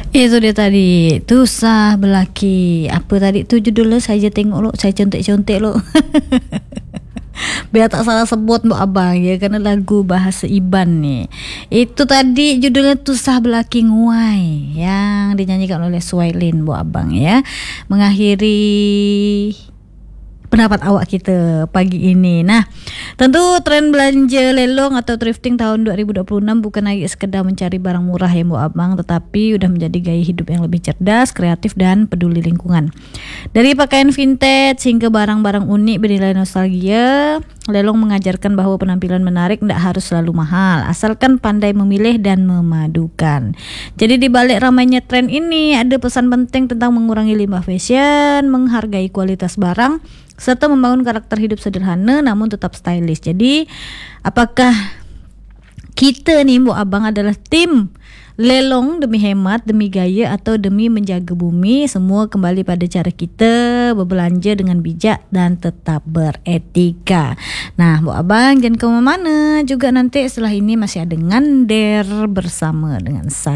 Itu dia tadi, Tusah Belaki. Apa tadi tu judulnya, saya tengok lo, saya contek-contek lo. Biar tak salah sebut Mbak Abang ya, kerana lagu bahasa Iban ni. Itu tadi judulnya Tusah Belaki Nguai, yang dinyanyikan oleh Suailin Mbak Abang ya. Mengakhiri pendapat awak kita pagi ini. Nah, tentu tren belanja lelong atau thrifting tahun 2026 bukan lagi sekedar mencari barang murah ya Mbak Abang, tetapi udah menjadi gaya hidup yang lebih cerdas, kreatif dan peduli lingkungan. Dari pakaian vintage hingga barang-barang unik bernilai nostalgia, lelong mengajarkan bahwa penampilan menarik tidak harus selalu mahal, asalkan pandai memilih dan memadukan. Jadi di balik ramainya tren ini ada pesan penting tentang mengurangi limbah fashion, menghargai kualitas barang, serta membangun karakter hidup sederhana namun tetap stylish. Jadi apakah kita nih Mbak Abang adalah tim lelong demi hemat, demi gaya, atau demi menjaga bumi? Semua kembali pada cara kita berbelanja dengan bijak dan tetap beretika. Nah Mbak Abang jangan ke mana-mana juga, nanti setelah ini masih ada Ngander bersama dengan saya.